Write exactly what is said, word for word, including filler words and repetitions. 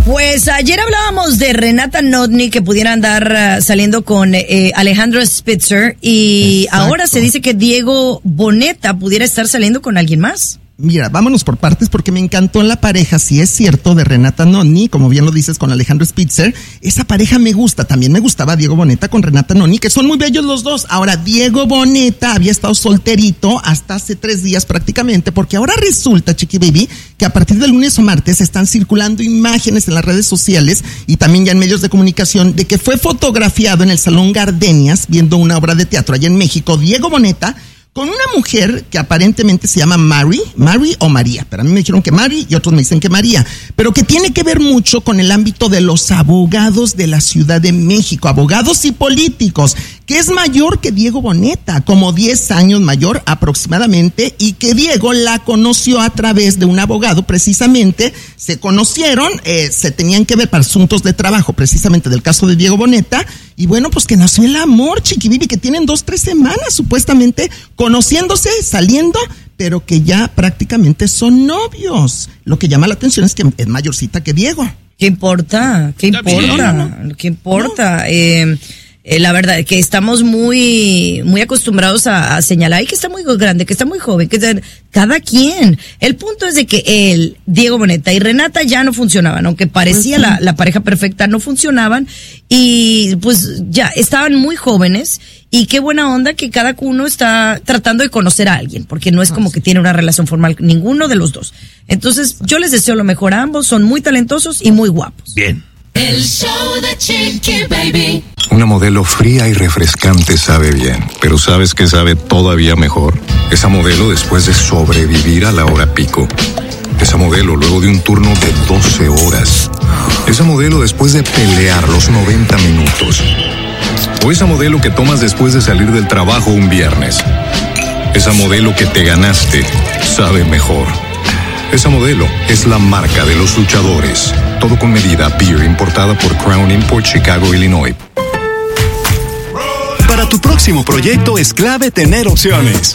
Pues ayer hablábamos de Renata Notni que pudiera andar uh, saliendo con eh, Alejandro Spitzer y Exacto. ahora se dice que Diego Boneta pudiera estar saliendo con alguien más. Mira, vámonos por partes porque me encantó la pareja, si es cierto, de Renata Notni, como bien lo dices, con Alejandro Spitzer. Esa pareja me gusta, también me gustaba Diego Boneta con Renata Notni, que son muy bellos los dos. Ahora, Diego Boneta había estado solterito hasta hace tres días prácticamente, porque ahora resulta, Chiqui Baby, que a partir del lunes o martes están circulando imágenes en las redes sociales y también ya en medios de comunicación de que fue fotografiado en el Salón Gardenias viendo una obra de teatro allá en México, Diego Boneta, con una mujer que aparentemente se llama Mary, Mary o María, pero a mí me dijeron que Mary y otros me dicen que María, pero que tiene que ver mucho con el ámbito de los abogados de la Ciudad de México, abogados y políticos, que es mayor que Diego Boneta, como diez años mayor aproximadamente, y que Diego la conoció a través de un abogado, precisamente, se conocieron, eh, se tenían que ver para asuntos de trabajo, precisamente del caso de Diego Boneta, y bueno, pues que nació el amor, Chiquibibi, que tienen dos, tres semanas supuestamente conociéndose, saliendo, pero que ya prácticamente son novios. Lo que llama la atención es que es mayorcita que Diego. ¿Qué importa? ¿Qué importa? ¿Qué importa? No. Eh, eh, la verdad que estamos muy muy acostumbrados a, a señalar y que está muy grande, que está muy joven, que está, cada quien. El punto es de que él, Diego Boneta y Renata ya no funcionaban, aunque parecía pues sí. la, la pareja perfecta, no funcionaban y pues ya estaban muy jóvenes. Y qué buena onda que cada uno está tratando de conocer a alguien, porque no es como que tiene una relación formal ninguno de los dos. Entonces, yo les deseo lo mejor a ambos, son muy talentosos y muy guapos. Bien. El show de Chiqui Baby. Una modelo fría y refrescante sabe bien, pero ¿sabes qué sabe todavía mejor? Esa modelo después de sobrevivir a la hora pico. Esa modelo luego de un turno de doce horas. Esa modelo después de pelear los noventa minutos. O esa modelo que tomas después de salir del trabajo un viernes. Esa modelo que te ganaste sabe mejor. Esa modelo es la marca de los luchadores. Todo con medida. Beer importada por Crown Import, Chicago, Illinois. Para tu próximo proyecto es clave tener opciones.